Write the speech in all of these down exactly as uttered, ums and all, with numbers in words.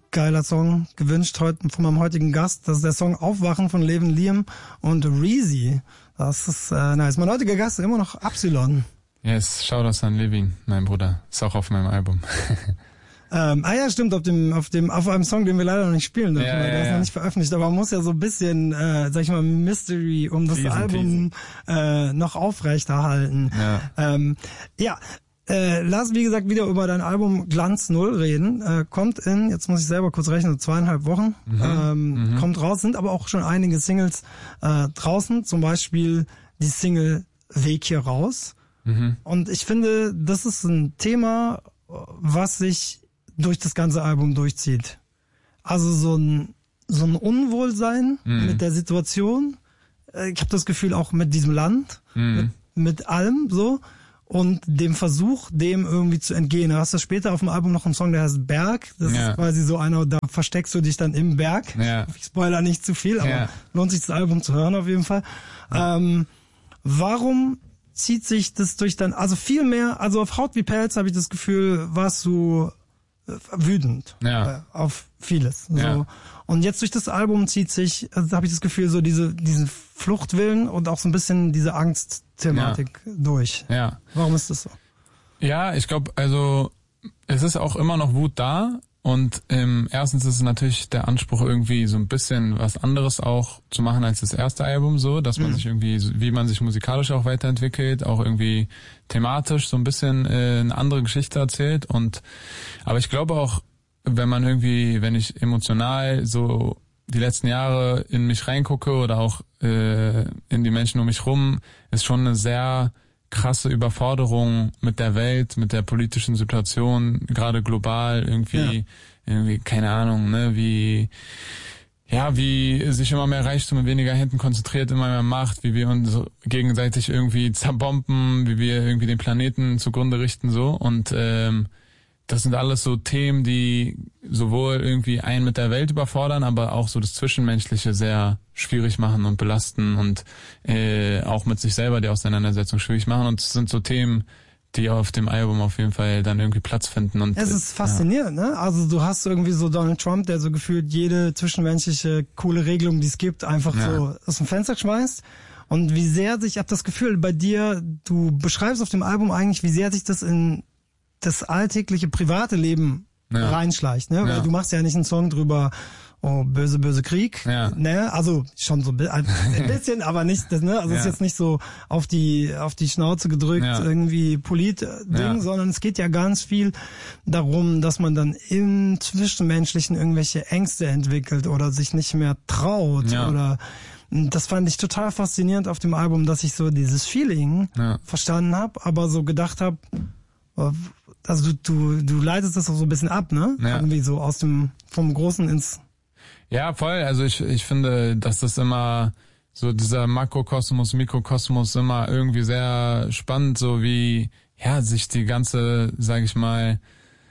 geiler Song, gewünscht heute von meinem heutigen Gast. Das ist der Song Aufwachen von Levin Liam und Reezy. Das ist äh, nice. Mein heutiger Gast ist immer noch Absilon. Yes, Shoutouts an Levin, mein Bruder. Ist auch auf meinem Album. ähm, ah ja, stimmt, auf dem, auf dem, auf einem Song, den wir leider noch nicht spielen dürfen, ja, weil ja, der ist ja. noch nicht veröffentlicht. Aber man muss ja so ein bisschen, äh, sag ich mal, Mystery um das Teasen, Album äh, noch aufrechterhalten. Ja. Ähm, ja. Äh, lass, wie gesagt, wieder über dein Album Glanz Null reden. Äh, kommt in, jetzt muss ich selber kurz rechnen, so zweieinhalb Wochen. Mhm. Ähm, Mhm. Kommt raus, sind aber auch schon einige Singles äh, draußen. Zum Beispiel die Single Weg hier raus. Mhm. Und ich finde, das ist ein Thema, was sich durch das ganze Album durchzieht. Also so ein, so ein Unwohlsein mhm. mit der Situation. Äh, ich habe das Gefühl auch mit diesem Land, Mhm. mit, mit allem so. Und dem Versuch, dem irgendwie zu entgehen. Du hast das später auf dem Album noch einen Song, der heißt Berg. Das Ja. ist quasi so einer, da versteckst du dich dann im Berg. Ja. Ich spoiler nicht zu viel, aber Ja. lohnt sich das Album zu hören auf jeden Fall. Ja. Ähm, warum zieht sich das durch dann, also viel mehr, also auf Haut wie Pelz habe ich das Gefühl, warst du äh, wütend Ja. äh, auf vieles. So. Ja. Und jetzt durch das Album zieht sich, also habe ich das Gefühl, so diese diesen Fluchtwillen und auch so ein bisschen diese Angstthematik durch. Ja. Warum ist das so? Ja, ich glaube, also es ist auch immer noch Wut da und ähm, erstens ist es natürlich der Anspruch, irgendwie so ein bisschen was anderes auch zu machen als das erste Album, so, dass man Mhm. sich irgendwie, wie man sich musikalisch auch weiterentwickelt, auch irgendwie thematisch so ein bisschen äh, eine andere Geschichte erzählt. Und aber ich glaube auch, wenn man irgendwie, wenn ich emotional so die letzten Jahre in mich reingucke oder auch äh, in die Menschen um mich rum, ist schon eine sehr krasse Überforderung mit der Welt, mit der politischen Situation, gerade global irgendwie, Ja. irgendwie, keine Ahnung, ne, wie, ja, wie sich immer mehr Reichtum in weniger Händen konzentriert, immer mehr Macht, wie wir uns gegenseitig irgendwie zerbomben, wie wir irgendwie den Planeten zugrunde richten, so. Und ähm, das sind alles so Themen, die sowohl irgendwie einen mit der Welt überfordern, aber auch so das Zwischenmenschliche sehr schwierig machen und belasten und äh, auch mit sich selber die Auseinandersetzung schwierig machen. Und es sind so Themen, die auf dem Album auf jeden Fall dann irgendwie Platz finden. Und Es ist äh, faszinierend, ne? Also du hast irgendwie so Donald Trump, der so gefühlt jede zwischenmenschliche coole Regelung, die es gibt, einfach Ja. so aus dem Fenster schmeißt. Und wie sehr sich, ich habe das Gefühl, bei dir, du beschreibst auf dem Album eigentlich, wie sehr sich das in das alltägliche private Leben Ja. reinschleicht, ne? Ja. Weil du machst ja nicht einen Song drüber, oh, böse, böse Krieg, Ja. ne? Also schon so ein bi- ein bisschen, aber nicht, das, ne? Also es ist Ja. jetzt nicht so auf die auf die Schnauze gedrückt, Ja. irgendwie Polit-Ding, Ja. sondern es geht ja ganz viel darum, dass man dann im Zwischenmenschlichen irgendwelche Ängste entwickelt oder sich nicht mehr traut Ja. oder das fand ich total faszinierend auf dem Album, dass ich so dieses Feeling Ja. verstanden habe, aber so gedacht habe, also du, du, du leitest das auch so ein bisschen ab, ne? Ja. Irgendwie so aus dem, vom Großen ins... Ja, voll. Also ich, ich finde, dass das immer so dieser Makrokosmos, Mikrokosmos immer irgendwie sehr spannend, so wie, ja, sich die ganze, sag ich mal,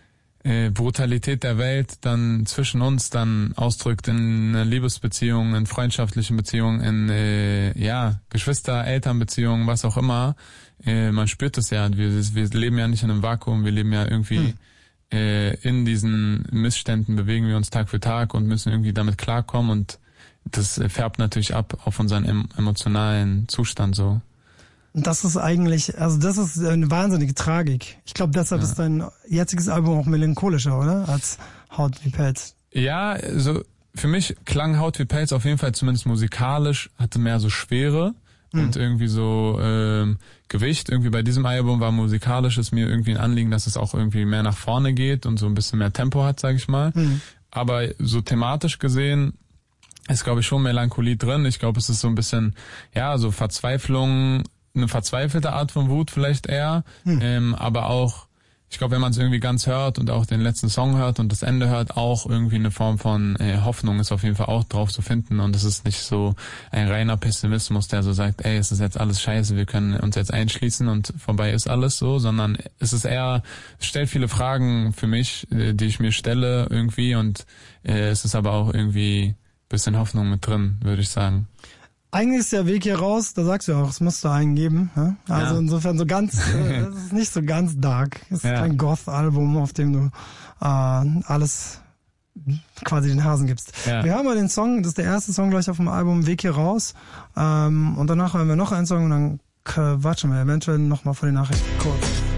äh, Brutalität der Welt dann zwischen uns dann ausdrückt in einer Liebesbeziehung, in freundschaftlichen Beziehungen, in, äh, ja, Geschwister-, Elternbeziehungen, was auch immer. Äh, man spürt das ja. Wir, wir leben ja nicht in einem Vakuum, wir leben ja irgendwie hm. äh, in diesen Missständen, bewegen wir uns Tag für Tag und müssen irgendwie damit klarkommen und das färbt natürlich ab auf unseren em- emotionalen Zustand so. Und das ist eigentlich, also das ist eine wahnsinnige Tragik. Ich glaube, deshalb Ja. ist dein jetziges Album auch melancholischer, oder? Als Haut wie Pelz. Ja, also für mich klang Haut wie Pelz auf jeden Fall zumindest musikalisch, hatte mehr so Schwere Mhm. und irgendwie so ähm, Gewicht. Irgendwie bei diesem Album war musikalisch ist mir irgendwie ein Anliegen, dass es auch irgendwie mehr nach vorne geht und so ein bisschen mehr Tempo hat, sag ich mal. Mhm. Aber so thematisch gesehen ist, glaube ich, schon Melancholie drin. Ich glaube, es ist so ein bisschen, ja, so Verzweiflung, eine verzweifelte Art von Wut vielleicht eher, Hm. ähm, aber auch, ich glaube, wenn man es irgendwie ganz hört und auch den letzten Song hört und das Ende hört, auch irgendwie eine Form von äh, Hoffnung ist auf jeden Fall auch drauf zu finden und es ist nicht so ein reiner Pessimismus, der so sagt, ey, es ist jetzt alles scheiße, wir können uns jetzt einschließen und vorbei ist alles so, sondern es ist eher, es stellt viele Fragen für mich, äh, die ich mir stelle irgendwie und äh, es ist aber auch irgendwie bisschen Hoffnung mit drin, würde ich sagen. Eigentlich ist der Weg hier raus, da sagst du auch, es müsste einen geben. Ja? Also Ja. insofern so ganz, äh, das ist nicht so ganz dark. Es ist Ja. kein Goth-Album, auf dem du äh, alles quasi den Hasen gibst. Ja. Wir haben mal den Song, das ist der erste Song gleich auf dem Album, Weg hier raus. Ähm, und danach haben wir noch einen Song und dann quatschen wir eventuell nochmal vor den Nachrichten kurz.